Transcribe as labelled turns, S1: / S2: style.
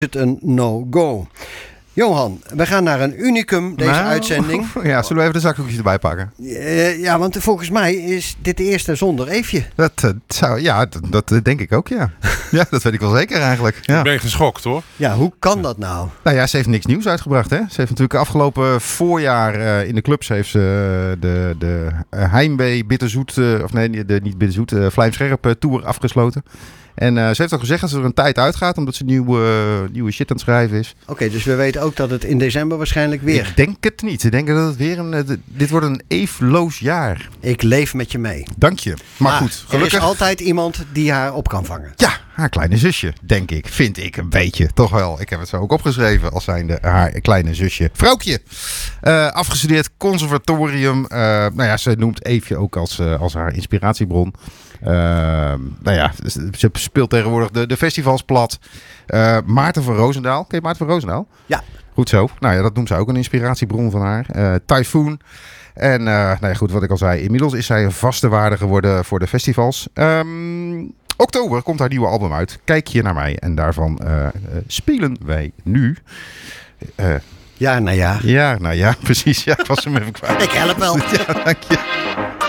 S1: het een no-go. Johan, we gaan naar een unicum deze uitzending.
S2: Ja, zullen we even de zakdoekjes erbij pakken?
S1: Ja, want volgens mij is dit de eerste zonder Eefje.
S2: Dat denk ik ook, ja. Ja, dat weet ik wel zeker eigenlijk. Ja.
S3: Ik ben geschokt, hoor.
S1: Ja, hoe kan dat nou?
S2: Nou ja, ze heeft niks nieuws uitgebracht, hè. Ze heeft natuurlijk afgelopen voorjaar in de clubs heeft ze de Heimwee Bitterzoet, niet Bitterzoet, Vlijmscherp Tour afgesloten. En ze heeft ook gezegd dat ze er een tijd uitgaat, omdat ze nieuwe shit aan het schrijven is.
S1: Oké, dus we weten ook dat het in december waarschijnlijk weer...
S2: Ik denk het niet. Ik denk dat het weer dit wordt een eefloos jaar.
S1: Ik leef met je mee.
S2: Dank je. Maar goed, gelukkig...
S1: Er is altijd iemand die haar op kan vangen.
S2: Ja, haar kleine zusje, denk ik. Vind ik een beetje. Toch wel. Ik heb het zo ook opgeschreven als zijnde haar kleine zusje. Vrouwtje. Afgestudeerd conservatorium. Ze noemt Eefje ook als haar inspiratiebron. Ze speelt tegenwoordig de festivals plat. Maarten van Roosendaal. Ken je Maarten van Roosendaal?
S1: Ja.
S2: Goed zo. Nou ja, dat noemt ze ook een inspiratiebron van haar. Typhoon. En goed, wat ik al zei. Inmiddels is zij een vaste waarde geworden voor de festivals. Oktober komt haar nieuwe album uit. Kijk hier naar mij. En daarvan spelen wij nu...
S1: Ja, nou ja.
S2: Ja, nou ja, precies. Ja, ik was hem even kwijt.
S1: Ik help wel.
S2: Ja, dank je.